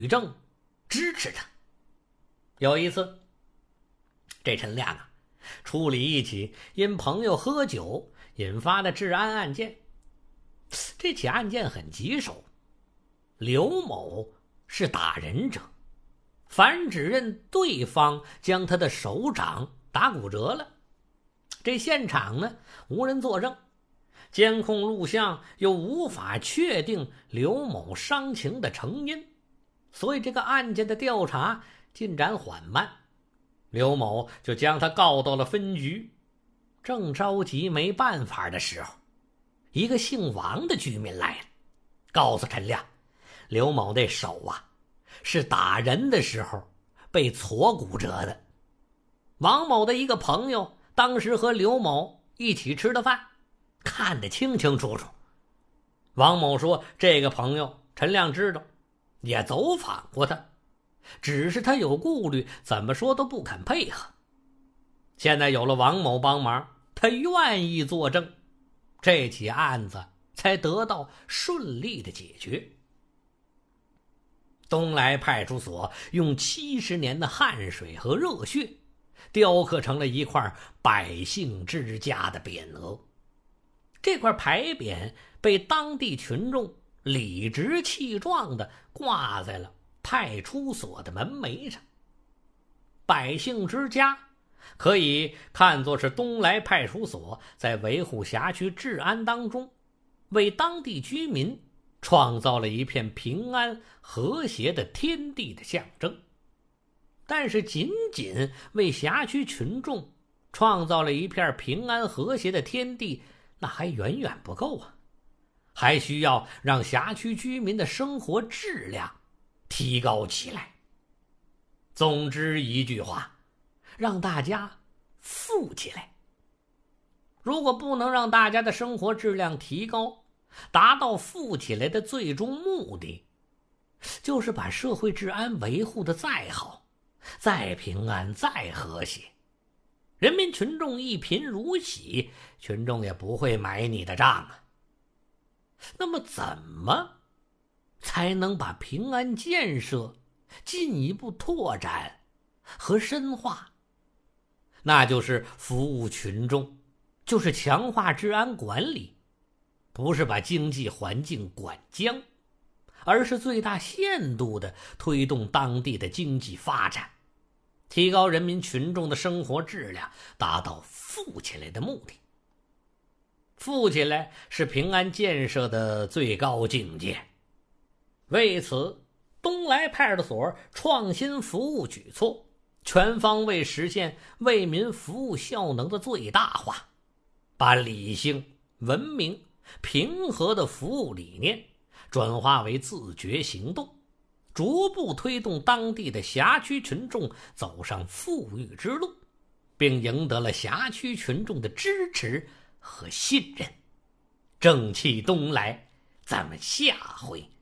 举证支持他。有一次，这陈亮处理一起因朋友喝酒引发的治安案件。这起案件很棘手，刘某是打人者，反指认对方将他的手掌打骨折了。这现场呢无人作证，监控录像又无法确定刘某伤情的成因，所以这个案件的调查进展缓慢。刘某就将他告到了分局。正着急没办法的时候，一个姓王的居民来了，告诉陈亮，刘某这手是打人的时候被挫骨折的。王某的一个朋友当时和刘某一起吃的饭，看得清清楚楚。王某说，这个朋友陈亮知道，也走访过他，只是他有顾虑，怎么说都不肯配合。现在有了王某帮忙，他愿意作证，这起案子才得到顺利的解决。东来派出所用70年的汗水和热血雕刻成了一块百姓之家的匾额。这块牌匾被当地群众理直气壮地挂在了派出所的门楣上。百姓之家可以看作是东来派出所在维护辖区治安当中，为当地居民创造了一片平安和谐的天地的象征。但是仅仅为辖区群众创造了一片平安和谐的天地，那还远远不够啊，还需要让辖区居民的生活质量提高起来。总之一句话，让大家富起来。如果不能让大家的生活质量提高，达到富起来的最终目的，就是把社会治安维护的再好，再平安，再和谐，人民群众一贫如洗，群众也不会买你的账啊。那么怎么才能把平安建设进一步拓展和深化？那就是服务群众，就是强化治安管理，不是把经济环境管僵，而是最大限度地推动当地的经济发展，提高人民群众的生活质量，达到富起来的目的。富起来是平安建设的最高境界。为此，东来派出所创新服务举措，全方位实现为民服务效能的最大化，把理性、文明、平和的服务理念转化为自觉行动，逐步推动当地的辖区群众走上富裕之路，并赢得了辖区群众的支持和信任。正气东来，咱们下回